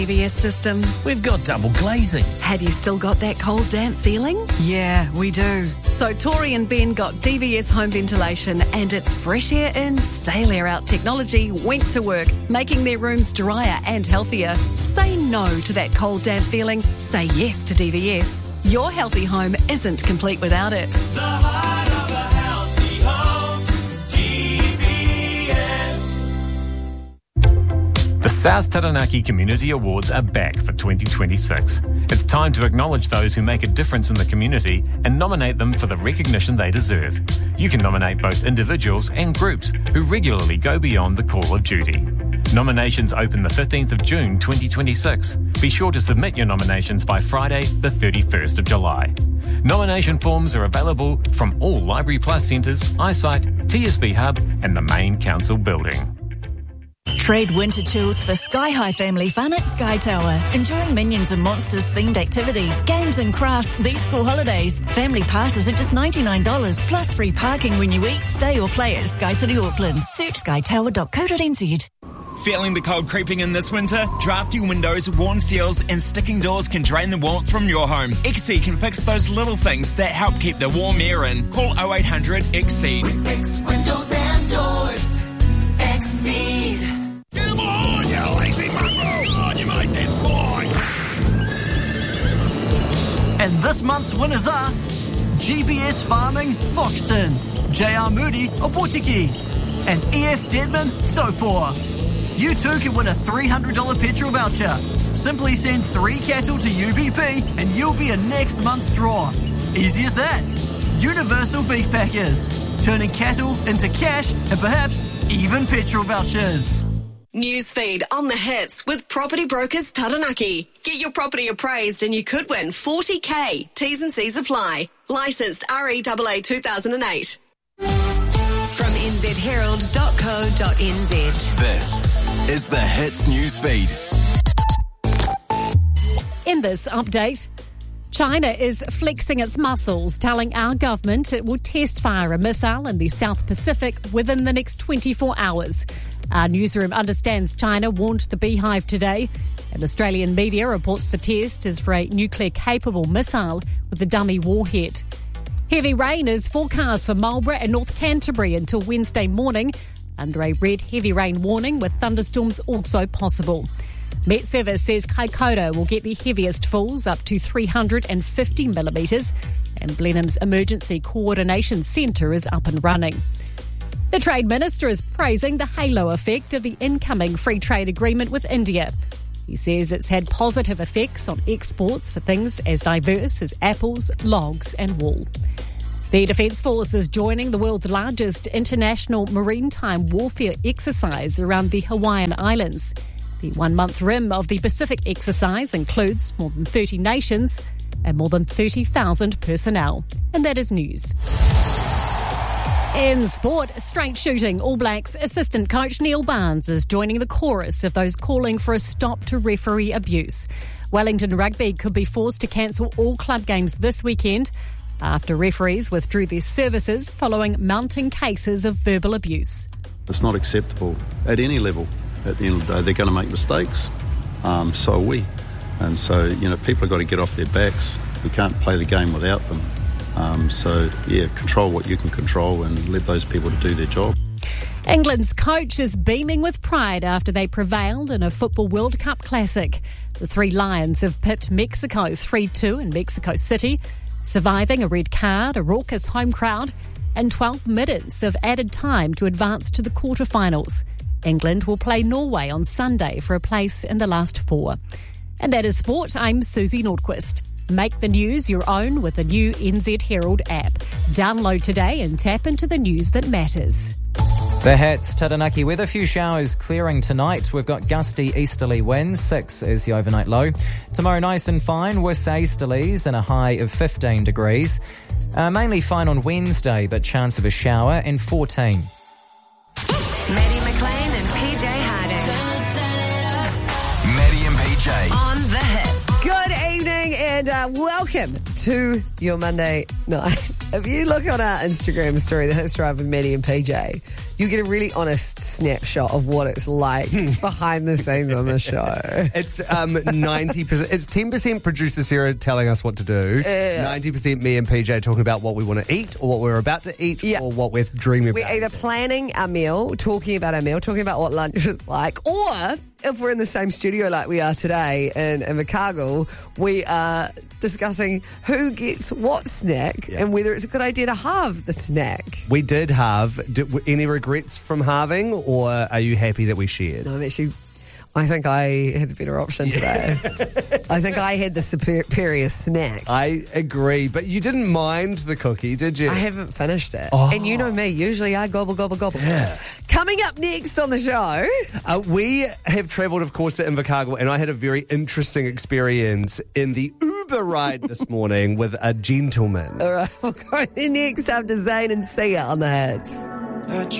DVS system. We've got double glazing. Have you still got that cold, damp feeling? Yeah, we do. So Tori and Ben got DVS home ventilation, and its fresh air in, stale air out technology went to work, making their rooms drier and healthier. Say no to that cold, damp feeling. Say yes to DVS. Your healthy home isn't complete without it. The heart of a healthy home, DVS. The South Taranaki Community Awards are back for 2026. It's time to acknowledge those who make a difference in the community and nominate them for the recognition they deserve. You can nominate both individuals and groups who regularly go beyond the call of duty. Nominations open the 15th of June 2026. Be sure to submit your nominations by Friday, the 31st of July. Nomination forms are available from all Library Plus centres, eyesight, TSB Hub and the main council building. Trade winter chills for Sky High family fun at Sky Tower. Enjoying Minions and Monsters themed activities, games and crafts these school holidays. Family passes are just $99 plus free parking when you eat, stay or play at Sky City Auckland. Search skytower.co.nz. Feeling the cold creeping in this winter? Drafty windows, worn seals and sticking doors can drain the warmth from your home. XC can fix those little things that help keep the warm air in. Call 0800 XC. We fix windows and doors. Exceed. Come on, you lazy mongrel. On you, mate, that's fine. And this month's winners are GBS Farming, Foxton, JR Moody, Opotiki, and EF Deadman, Sopor. You too can win a $300 petrol voucher. Simply send 3 cattle to UBP and you'll be in next month's draw. Easy as that. Universal Beef Packers, turning cattle into cash and perhaps even petrol vouchers. Newsfeed on the hits with Property Brokers Taranaki. Get your property appraised and you could win $40,000. T's and C's apply. Licensed REAA 2008. From nzherald.co.nz. This is the Hits Newsfeed. In this update, China is flexing its muscles, telling our government it will test fire a missile in the South Pacific within the next 24 hours. Our newsroom understands China warned the Beehive today, and Australian media reports the test is for a nuclear-capable missile with a dummy warhead. Heavy rain is forecast for Marlborough and North Canterbury until Wednesday morning, under a red heavy rain warning with thunderstorms also possible. Met Service says Kaikoura will get the heaviest falls, up to 350 millimetres, and Blenheim's Emergency Coordination Centre is up and running. The Trade Minister is praising the halo effect of the incoming free trade agreement with India. He says it's had positive effects on exports for things as diverse as apples, logs and wool. The Defence Force is joining the world's largest international maritime warfare exercise around the Hawaiian Islands. The 1-month rim of the Pacific exercise includes more than 30 nations and more than 30,000 personnel. And that is news. In sport, straight shooting, All Blacks assistant coach Neil Barnes is joining the chorus of those calling for a stop to referee abuse. Wellington Rugby could be forced to cancel all club games this weekend after referees withdrew their services following mounting cases of verbal abuse. It's not acceptable at any level. At the end of the day, they're going to make mistakes. So are we. And so, people have got to get off their backs. We can't play the game without them. Control what you can control and let those people to do their job. England's coach is beaming with pride after they prevailed in a Football World Cup Classic. The Three Lions have pipped Mexico 3-2 in Mexico City, surviving a red card, a raucous home crowd, and 12 minutes of added time to advance to the quarterfinals. England will play Norway on Sunday for a place in the last 4. And that is sport. I'm Susie Nordquist. Make the news your own with the new NZ Herald app. Download today and tap into the news that matters. The Hits, Taranaki weather, few showers clearing tonight. We've got gusty easterly winds, 6 is the overnight low. Tomorrow nice and fine, worse easterlies and a high of 15 degrees. Mainly fine on Wednesday, but chance of a shower, and 14. Maddie McLean and PJ Harding. Maddie and PJ. On the Hits. Good evening and welcome to your Monday night. If you look on our Instagram story, The Hits Drive with Maddie and PJ, you get a really honest snapshot of what it's like behind the scenes on the show. It's 90%. It's 10% producer Sarah telling us what to do. 90% me and PJ talking about what we want to eat or what we're about to eat or what we're dreaming about. We're either planning our meal, talking about our meal, talking about what lunch is like, or if we're in the same studio like we are today in Invercargill, we are discussing who gets what snack and whether it's a good idea to halve the snack. We did halve. Any regrets from halving, or are you happy that we shared? No, I think I had the better option today. I think I had the superior snack. I agree, but you didn't mind the cookie, did you? I haven't finished it. Oh. And you know me, usually I gobble, gobble, gobble. Yeah. Coming up next on the show... we have travelled, of course, to Invercargill, and I had a very interesting experience in the Uber ride this morning with a gentleman. All right, we'll go there next after Zane and Sia on the Hits.